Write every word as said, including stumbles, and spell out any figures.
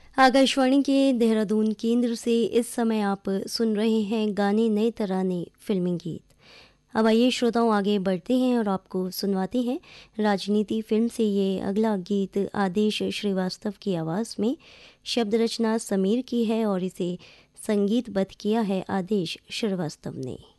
आकाशवाणी के देहरादून केंद्र से इस समय आप सुन रहे हैं गाने नए तराने फिल्मी गीत। अब आइए श्रोताओं आगे बढ़ते हैं और आपको सुनवाते हैं राजनीति फिल्म से ये अगला गीत आदेश श्रीवास्तव की आवाज़ में। शब्द रचना समीर की है और इसे संगीतबद्ध किया है आदेश श्रीवास्तव ने।